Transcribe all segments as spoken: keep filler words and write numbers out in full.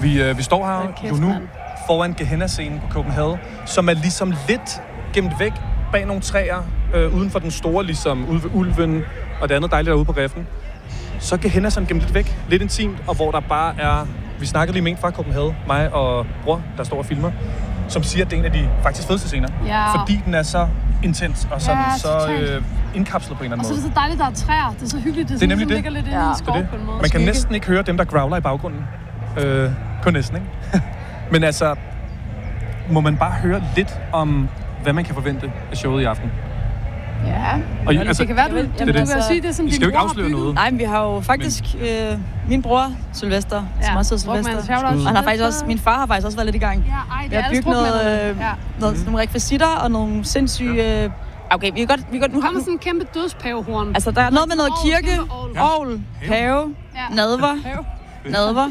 Vi, øh, vi står her kæft, jo nu man. foran Gehenna-scenen på Copenhagen, som er ligesom lidt gemt væk bag nogle træer, øh, uden for den store, ligesom ude ved Ulven og det andet dejligt derude på Reffen. Så Gehenna sådan gemt lidt væk, lidt intimt, og hvor der bare er... Vi snakkede lige med en fra Copenhagen, mig og bror, der står og filmer, som siger, at det er en af de faktisk fedeste scener. Ja. Fordi den er så intens og sådan, Ja, så totalt. øh, indkapslet på en eller Og anden så er måde. det så dejligt, der er træer. Det er så hyggeligt. Det er, Det er sådan, nemlig det. det. ligger lidt Ja, inde i det skov Det er det. på en måde. Man kan Skygge. næsten ikke høre dem, der growler i baggrunden. Øh, kun næsten, ikke? Men altså, må man bare høre lidt om, hvad man kan forvente af showet i aften? Ja, Og I- og altså, det kan være, du, Jamen, du, det er du det. kan sige det, som I din skal jo ikke bror har afsløre bygget. noget. Nej, men vi har jo faktisk... Øh, min bror, Sylvester, ja. som også hedder Brugman, Sylvester. shout out Skud. Og han har faktisk Sylvester. også, min far har faktisk også været lidt i gang. Ja, ej, det Vi er har alles bygget noget, brugmændene. øh, Ja. noget, nogle rekvisitter og nogle sindssyge... Øh, okay, vi kan godt... Vi kan godt nu Nu har kommer sådan en kæmpe dødspavehorn. Altså, der er noget med noget Orgel, kirke, kæmpe orgel. ovl, pave, Ja. nadver, Pave. nadver,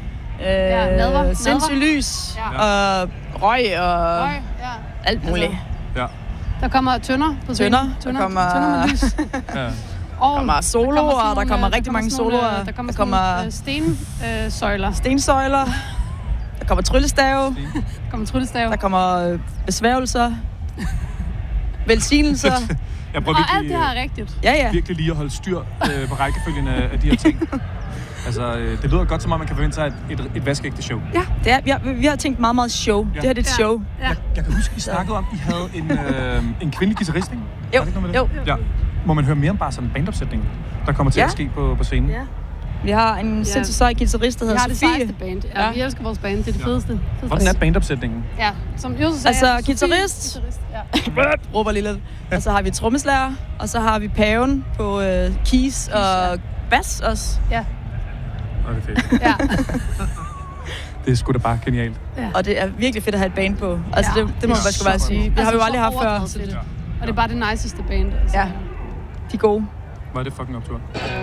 Ja, nadver, øh, sindssyg nadver. lys, Ja. og røg og Røg, ja. alt muligt. Ja. Der kommer tønder på scenen. Tønder, der Tønder, kommer- tønder med lys. Ja. Orgel. Der kommer soloer, sådan der nogle, kommer øh, rigtig mange sådan nogle, soloer. øh, Der kommer Der sådan nogle kommer- øh, stensøjler. Stensøjler, der kommer tryllestave, Der kommer tryllestav. der kommer øh, besværgelser, velsignelser. Jeg prøver Og alt virkelig, det her er rigtigt. Ja, ja. virkelig lige at holde styr øh, på rækkefølgen af, af de her ting. Altså, øh, det lyder godt, som om man kan forvente sig et, et, et vaskeægte show. Ja, det er, vi, har, vi har tænkt meget, meget show. Ja. Det her det er et Ja. show. Ja. Jeg, jeg kan huske, I snakkede om, I havde en, øh, en kvindelig guitarist, ikke? Jo, Var det ikke noget med det? jo. Ja. Må man høre mere om bare sådan en bandopsætning, der kommer til Ja. at ske på, på scenen? Ja. Vi har en sindssygt sej guitarist, der Vi hedder har det Sofie. sejeste band. Ja, Ja. vi elsker vores band. Det er det Ja. fedeste. fedeste. Hvordan er bandopsætningen? Ja, som Jose sagde. Altså, Sofie, guitarist. guitarist, ja. Råber lige lidt. Og så har vi trommeslager, og så har vi paven på øh, keys og bas også. Ja, Nå, det er fedt. ja. Det er sgu da bare genialt. Og det er virkelig fedt at have et band på. Altså, Ja. det, det må man bare sgu bare Så sige. Det har Altså, vi jo så aldrig haft før. overdrevet Så fedt. det, Ja. Og det er bare det niceste band. Altså. Ja. de er gode. Var det fucking optur?